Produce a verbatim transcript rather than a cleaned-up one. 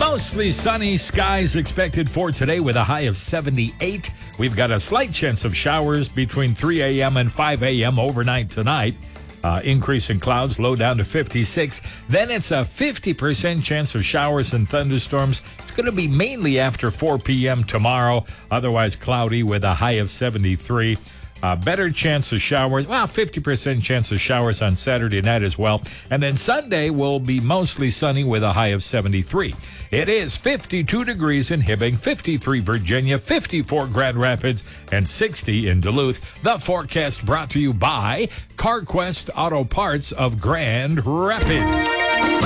Mostly sunny skies expected for today with a high of seventy-eight. We've got a slight chance of showers between three a.m. and five a.m. overnight tonight. Uh, increase in clouds, low down to fifty-six. Then it's a fifty percent chance of showers and thunderstorms. It's going to be mainly after four p.m. tomorrow. Otherwise cloudy with a high of seventy-three. Uh, better chance of showers, well, fifty percent chance of showers on Saturday night as well. And then Sunday will be mostly sunny with a high of seventy-three. It is fifty-two degrees in Hibbing, fifty-three Virginia, fifty-four Grand Rapids, and sixty in Duluth. The forecast brought to you by CarQuest Auto Parts of Grand Rapids.